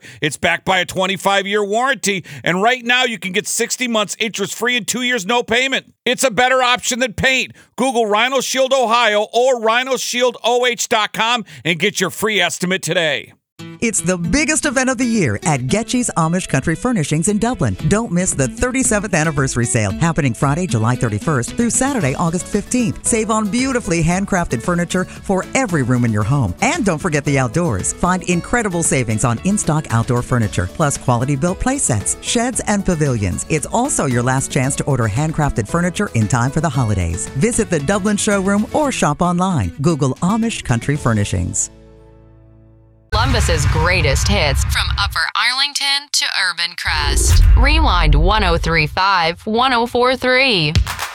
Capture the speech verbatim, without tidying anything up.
It's backed by a twenty-five year warranty, and right now you can get sixty months interest-free and two years no payment. It's a better option than paint. Google Rhino Shield Ohio or rhino shield o h dot com and get your free estimate today. It's the biggest event of the year at Getchy's Amish Country Furnishings in Dublin. Don't miss the thirty-seventh anniversary sale happening Friday, July thirty-first through Saturday, August fifteenth. Save on beautifully handcrafted furniture for every room in your home. And don't forget the outdoors. Find incredible savings on in-stock outdoor furniture, plus quality-built play sets, sheds, and pavilions. It's also your last chance to order handcrafted furniture in time for the holidays. Visit the Dublin showroom or shop online. Google Amish Country Furnishings. Columbus's greatest hits from Upper Arlington to Urban Crest. Rewind one oh three point five, one oh four point three.